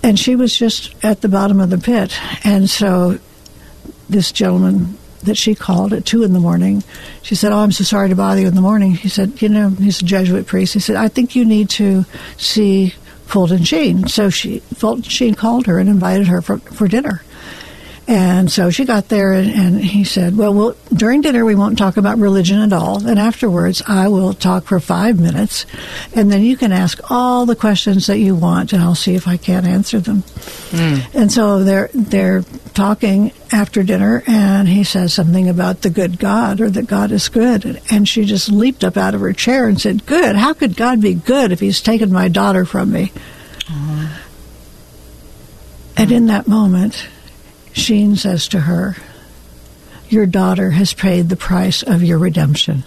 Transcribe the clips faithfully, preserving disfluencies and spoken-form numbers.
And she was just at the bottom of the pit. And so this gentleman that she called at two in the morning, she said, "Oh, I'm so sorry to bother you in the morning." He said, "You know," he's a Jesuit priest. He said, "I think you need to see Fulton Sheen." So she, Fulton Sheen called her and invited her for, for dinner. And so she got there, and, and he said, well, well, during dinner we won't talk about religion at all, and afterwards I will talk for five minutes, and then you can ask all the questions that you want, and I'll see if I can't answer them. Mm. And so they're they're talking after dinner, and he says something about the good God, or that God is good, and she just leaped up out of her chair and said, "Good? How could God be good if he's taken my daughter from me?" Mm. And in that moment, Sheen says to her, "Your daughter has paid the price of your redemption."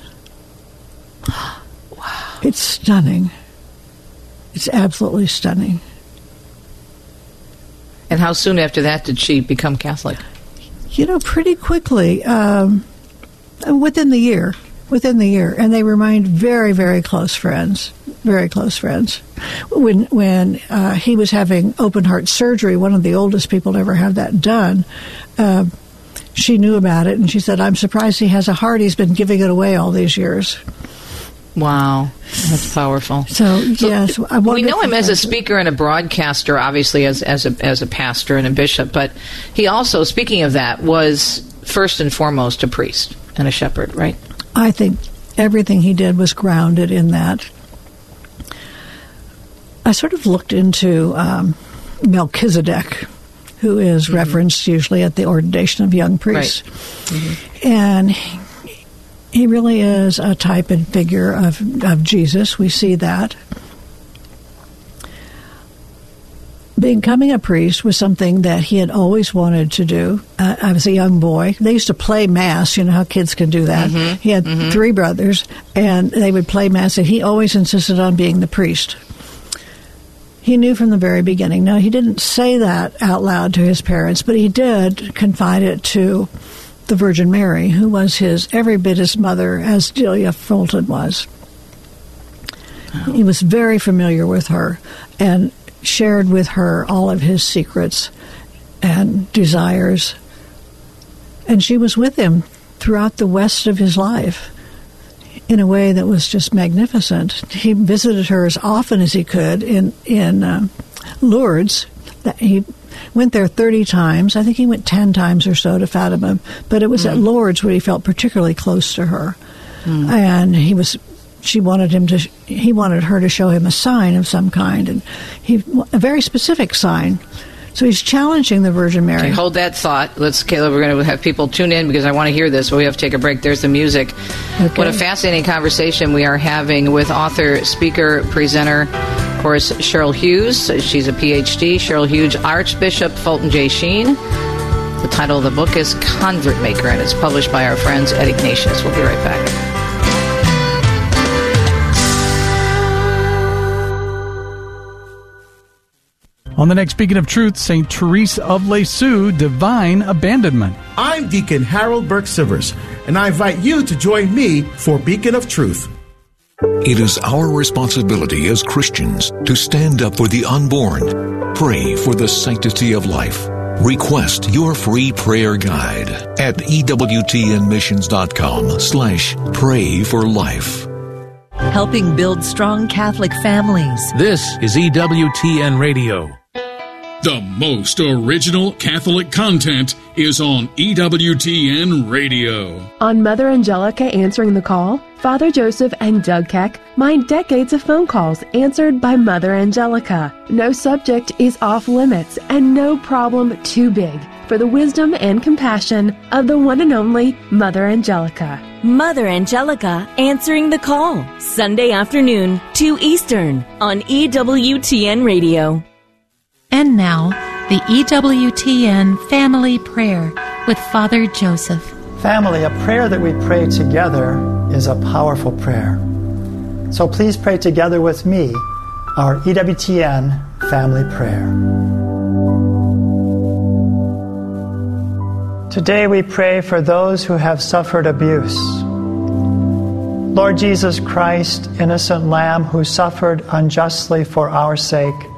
Wow. It's stunning. It's absolutely stunning. And how soon after that did she become Catholic? You know, pretty quickly, um, within the year, within the year. And they remained very, very close friends, very close friends. When when uh, he was having open-heart surgery, one of the oldest people to ever have that done, uh, she knew about it, and she said, "I'm surprised he has a heart. He's been giving it away all these years." Wow, that's powerful. So, so yes, I we know him as a speaker and a broadcaster, obviously as as a as a pastor and a bishop. But he also, speaking of that, was first and foremost a priest and a shepherd, right? I think everything he did was grounded in that. I sort of looked into um, Melchizedek, who is mm-hmm. referenced usually at the ordination of young priests, right. mm-hmm. and. He, He really is a type and figure of, of Jesus. We see that. Becoming a priest was something that he had always wanted to do. Uh, I was a young boy. They used to play Mass. You know how kids can do that. Mm-hmm. He had mm-hmm. three brothers, and they would play Mass, and he always insisted on being the priest. He knew from the very beginning. Now, he didn't say that out loud to his parents, but he did confide it to the Virgin Mary, who was his every bit his mother as Delia Fulton was. Oh. He was very familiar with her and shared with her all of his secrets and desires. And she was with him throughout the rest of his life in a way that was just magnificent. He visited her as often as he could in, in uh, Lourdes. He went there thirty times. I think he went ten times or so to Fatima, but it was mm. at Lourdes where he felt particularly close to her. Mm. And he was, she wanted him to, he wanted her to show him a sign of some kind, and he, a very specific sign. So he's challenging the Virgin Mary. Okay, hold that thought. Let's, Caleb, we're going to have people tune in because I want to hear this, but we have to take a break. There's the music. Okay. What a fascinating conversation we are having with author, speaker, presenter, of course, Cheryl Hughes. She's a P H D. Cheryl Hughes, Archbishop Fulton J. Sheen. The title of the book is Convert Maker, and it's published by our friends at Ignatius. We'll be right back. On the next Beacon of Truth, Saint Therese of Lisieux, Divine Abandonment. I'm Deacon Harold Burke-Sivers, and I invite you to join me for Beacon of Truth. It is our responsibility as Christians to stand up for the unborn, pray for the sanctity of life. Request your free prayer guide at ewtnmissions.com slash pray for life. Helping build strong Catholic families. This is E W T N Radio. The most original Catholic content is on E W T N Radio. On Mother Angelica Answering the Call, Father Joseph and Doug Keck mine decades of phone calls answered by Mother Angelica. No subject is off limits and no problem too big for the wisdom and compassion of the one and only Mother Angelica. Mother Angelica Answering the Call, Sunday afternoon, two Eastern, on E W T N Radio. And now, the E W T N Family Prayer with Father Joseph. Family, a prayer that we pray together is a powerful prayer. So please pray together with me our E W T N Family Prayer. Today we pray for those who have suffered abuse. Lord Jesus Christ, innocent Lamb who suffered unjustly for our sake,